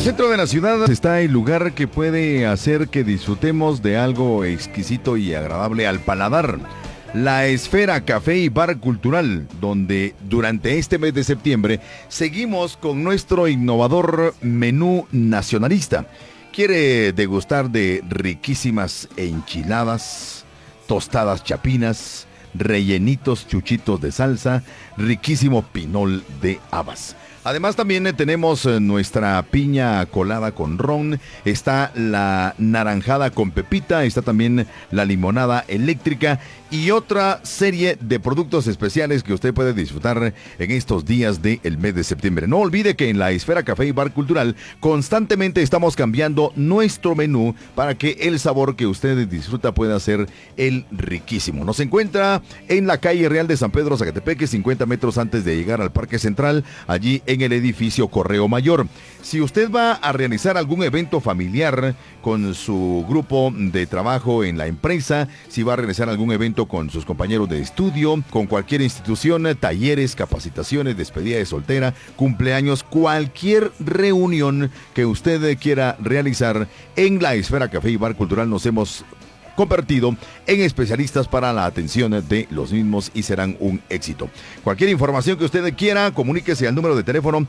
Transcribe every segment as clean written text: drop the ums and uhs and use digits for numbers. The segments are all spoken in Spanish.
centro de la ciudad está el lugar que puede hacer que disfrutemos de algo exquisito y agradable al paladar. La Esfera Café y Bar Cultural, donde durante este mes de septiembre seguimos con nuestro innovador menú nacionalista. ¿Quiere degustar de riquísimas enchiladas, tostadas chapinas, rellenitos chuchitos de salsa, riquísimo pinol de habas? Además también tenemos nuestra piña colada con ron, está la naranjada con pepita, está también la limonada eléctrica y otra serie de productos especiales que usted puede disfrutar en estos días del mes de septiembre. No olvide que en la Esfera Café y Bar Cultural constantemente estamos cambiando nuestro menú para que el sabor que usted disfruta pueda ser el riquísimo. Nos encuentra en la calle Real de San Pedro, Zacatepeque, 50 metros antes de llegar al Parque Central, allí en el edificio Correo Mayor. Si usted va a realizar algún evento familiar con su grupo de trabajo en la empresa, si va a realizar algún evento con sus compañeros de estudio, con cualquier institución, talleres, capacitaciones, despedida de soltera, cumpleaños, cualquier reunión que usted quiera realizar, en la Esfera Café y Bar Cultural nos hemos convertido en especialistas para la atención de los mismos y serán un éxito. Cualquier información que usted quiera, comuníquese al número de teléfono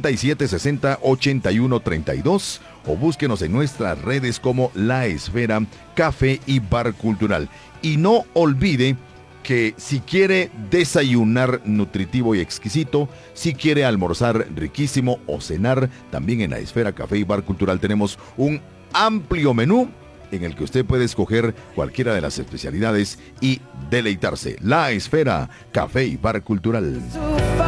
7760-8132 o búsquenos en nuestras redes como La Esfera Café y Bar Cultural. Y no olvide que si quiere desayunar nutritivo y exquisito, si quiere almorzar riquísimo o cenar, también en La Esfera Café y Bar Cultural tenemos un amplio menú en el que usted puede escoger cualquiera de las especialidades y deleitarse. La Esfera Café y Bar Cultural.